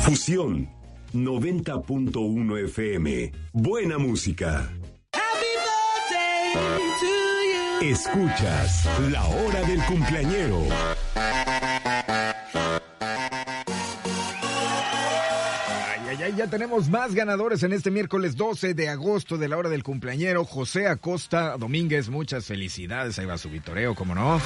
Fusión 90.1 FM. Buena música. Escuchas La Hora del Cumpleañero. Ya tenemos más ganadores en este miércoles 12 de agosto de La Hora del Cumpleañero. José Acosta Domínguez, muchas felicidades. Ahí va su vitoreo, ¿cómo no?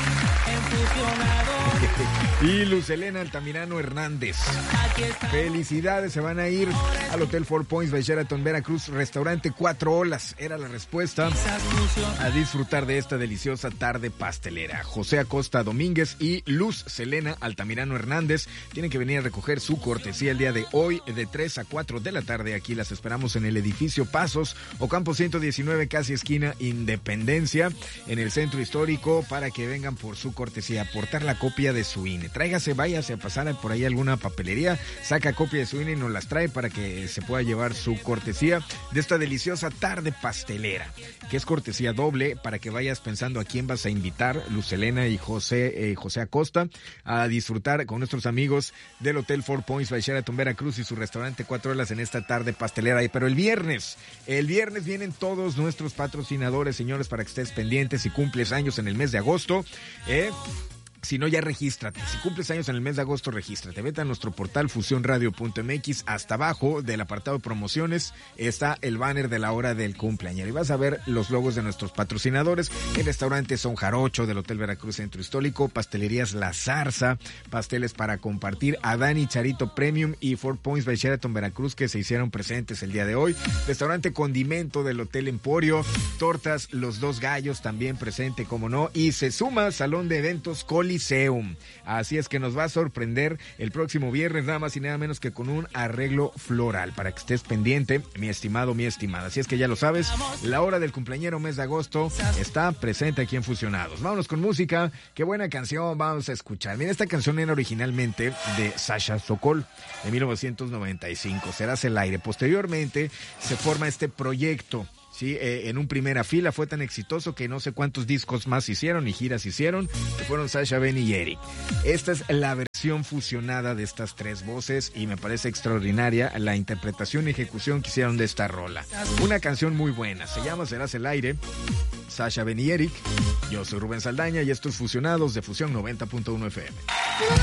Y Luz Helena Altamirano Hernández. Felicidades, se van a ir al Hotel Four Points by Sheraton Veracruz, restaurante 4 Olas. Era la respuesta a disfrutar de esta deliciosa tarde pastelera. José Acosta Domínguez y Luz Helena Altamirano Hernández tienen que venir a recoger su cortesía el día de hoy de 3 a 4 de la tarde. Aquí las esperamos en el edificio Pasos, Ocampo 119, casi esquina Independencia, en el centro histórico, para que vengan por su cortesía, aportar la copia de su INE. Tráigase, váyase a pasar por ahí alguna papelería, saca copia de su INE y nos las trae para que se pueda llevar su cortesía de esta deliciosa tarde pastelera, que es cortesía doble para que vayas pensando a quién vas a invitar, Luz Helena y José Acosta, a disfrutar con nuestros amigos del Hotel Four Points by Sheraton Veracruz y su restaurante 4 Olas en esta tarde pastelera. Pero el viernes vienen todos nuestros patrocinadores, señores, para que estés pendientes. Si cumples años en el mes de agosto, si no, ya regístrate. Si cumples años en el mes de agosto, regístrate. Vete a nuestro portal fusionradio.mx. Hasta abajo del apartado de promociones está el banner de La Hora del Cumpleañero. Y vas a ver los logos de nuestros patrocinadores. El restaurante Son Jarocho del Hotel Veracruz Centro Histórico. Pastelerías La Zarza. Pasteles para compartir. Adán y Charito Premium y Four Points by Sheraton Veracruz, que se hicieron presentes el día de hoy. Restaurante Condimento del Hotel Emporio. Tortas Los Dos Gallos también presente, como no. Y se suma Salón de Eventos Coliseum. Así es que nos va a sorprender el próximo viernes, nada más y nada menos que con un arreglo floral, para que estés pendiente, mi estimado, mi estimada. Así es que ya lo sabes, La Hora del Cumpleañero mes de agosto está presente aquí en Fusionados. Vámonos con música. Qué buena canción vamos a escuchar. Mira, esta canción era originalmente de Sasha Sokol, de 1995. Serás el aire. Posteriormente se forma este proyecto. Sí, en un primera fila fue tan exitoso que no sé cuántos discos más hicieron y giras hicieron, que fueron Sasha, Ben y Eric. Esta es la versión fusionada de estas tres voces y me parece extraordinaria la interpretación y ejecución que hicieron de esta rola. Una canción muy buena, se llama Serás el aire, Sasha, Ben y Eric. Yo soy Rubén Saldaña y estos Fusionados de Fusión 90.1 FM.